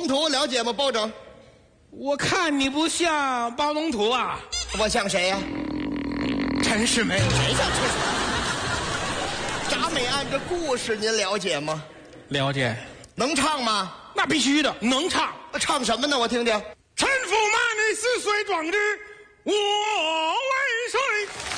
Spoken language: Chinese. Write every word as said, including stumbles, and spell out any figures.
龙图了解吗？包拯， 我看你不像包龙图啊， 我像谁呀、 陈世美。 谁像陈世美？铡美案这故事您了解吗？ 了解， 能唱吗？ 那必须的，能唱。 唱什么呢？我听听。 臣驸马你是谁壮志，我为谁？